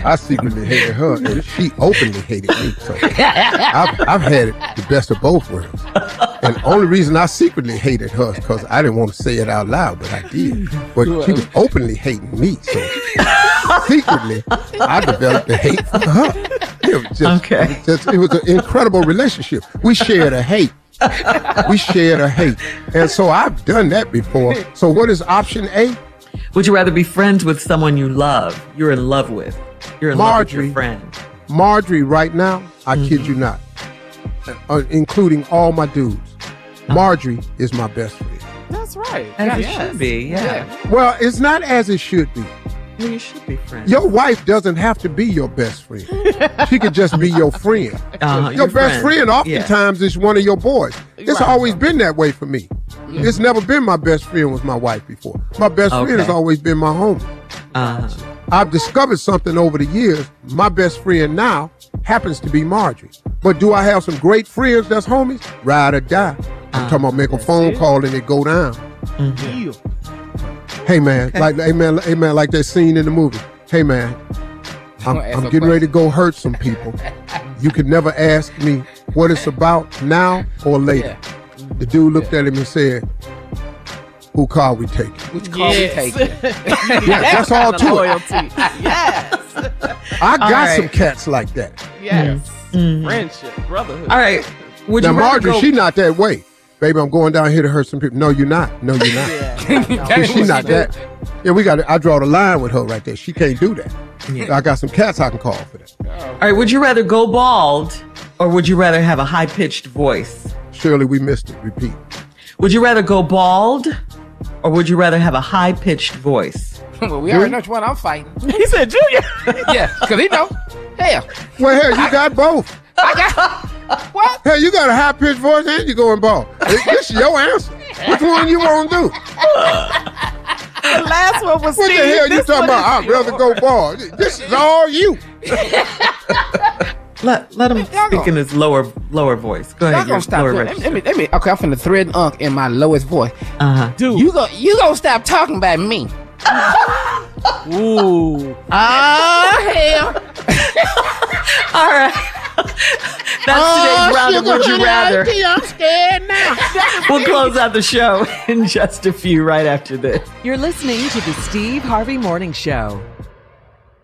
I secretly hated her, and she openly hated me. So I've had it the best of both worlds. And the only reason I secretly hated her is because I didn't want to say it out loud, but I did. But she was openly hating me. So secretly, I developed a hate for her. It was just, it was an incredible relationship. We shared a hate. And so I've done that before. So what is option A? Would you rather be friends with someone you love, you're in love with? You're in love with your friend. Marjorie, right now, I kid you not, including all my dudes, Marjorie is my best friend. That's right. As it should be, yeah. Well, it's not as it should be. Well, you should be friends. Your wife doesn't have to be your best friend. She could just be your friend. Your best friend oftentimes is one of your boys. It's always been that way for me. It's never been my best friend was my wife before. My best friend has always been my homie. I've discovered something over the years. My best friend now happens to be Marjorie. But do I have some great friends that's homies? Ride or die. I'm talking about make a phone call and it go down. Hey man, like that scene in the movie. Hey man, I'm getting ready to go hurt some people. You could never ask me what it's about now or later. The dude looked at him and said, "Who car we taking?" Which car we taking? That's all to loyalty. Yes. I got some cats like that. Yes. Friendship, brotherhood. All right. Would now you Marjorie, she not that way. Baby, I'm going down here to hurt some people. No, you're not. No, you're not. She's not that. Yeah, I draw the line with her right there. She can't do that. Yeah. I got some cats I can call for that. All right, would you rather go bald or would you rather have a high-pitched voice? Shirley, we missed it. Repeat. Would you rather go bald or would you rather have a high-pitched voice? Well, we already know which one I'm fighting. He said Junior. Yeah, because he know. Hell. Well, hell, you got both. I got... What? Hell, you got a high-pitched voice and you going bald. This is your answer. Which one you want to do? The last one was What Steve. the hell you talking about? I'd rather go bald. This is all you. Let him speak in his lower voice. Go ahead. Gonna stop. Let me. Okay, I'm finna thread Unc in my lowest voice. Dude, you gonna stop talking about me. Ooh. Hell. All right. That's today's round of Would You Rather. I'm scared now. We'll close out the show in just a few right after this. You're listening to the Steve Harvey Morning Show.